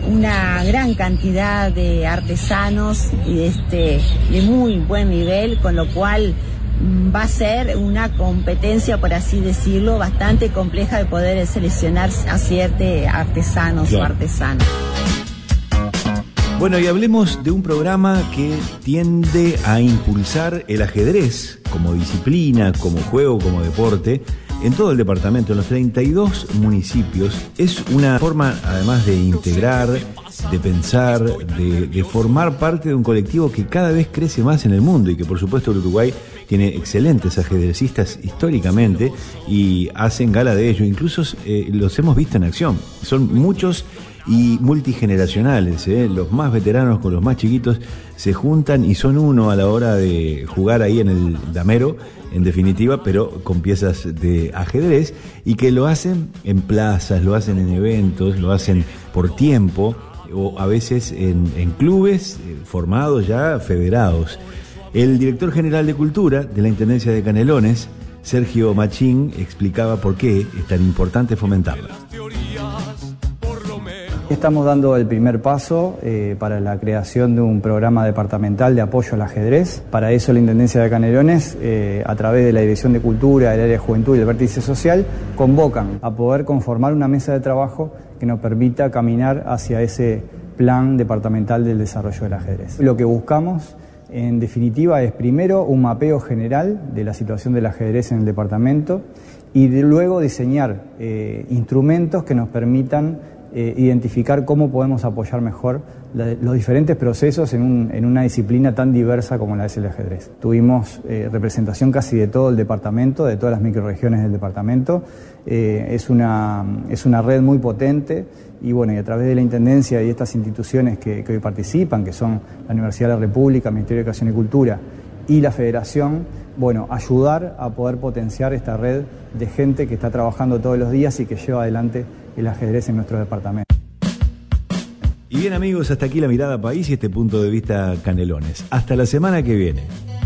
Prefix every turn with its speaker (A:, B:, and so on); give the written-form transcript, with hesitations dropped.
A: una gran cantidad de artesanos de muy buen nivel, con lo cual va a ser una competencia, por así decirlo, bastante compleja de poder seleccionar a ciertos artesanos o artesanas.
B: Bueno, y hablemos de un programa que tiende a impulsar el ajedrez como disciplina, como juego, como deporte, en todo el departamento, en los 32 municipios. Es una forma, además de integrar, de pensar, de formar parte de un colectivo que cada vez crece más en el mundo y que, por supuesto, el Uruguay tiene excelentes ajedrecistas históricamente y hacen gala de ello. Incluso los hemos visto en acción. Son muchos y multigeneracionales, los más veteranos con los más chiquitos se juntan y son uno a la hora de jugar ahí en el damero, en definitiva, pero con piezas de ajedrez, y que lo hacen en plazas, lo hacen en eventos, lo hacen por tiempo, o a veces en clubes formados ya, federados. El director general de Cultura de la Intendencia de Canelones, Sergio Machín, explicaba por qué es tan importante fomentarla.
C: Estamos dando el primer paso para la creación de un programa departamental de apoyo al ajedrez. Para eso la Intendencia de Canelones, a través de la Dirección de Cultura, del Área de Juventud y del Vértice Social, convocan a poder conformar una mesa de trabajo que nos permita caminar hacia ese plan departamental del desarrollo del ajedrez. Lo que buscamos, en definitiva, es primero un mapeo general de la situación del ajedrez en el departamento y luego diseñar instrumentos que nos permitan identificar cómo podemos apoyar mejor los diferentes procesos en una disciplina tan diversa como la es el ajedrez. Tuvimos representación casi de todo el departamento, de todas las microrregiones del departamento. Es una red muy potente y bueno, y a través de la Intendencia y estas instituciones que hoy participan, que son la Universidad de la República, el Ministerio de Educación y Cultura y la Federación, bueno, ayudar a poder potenciar esta red de gente que está trabajando todos los días y que lleva adelante el ajedrez en nuestro departamento.
B: Y bien, amigos, hasta aquí la mirada país y este punto de vista Canelones. Hasta la semana que viene.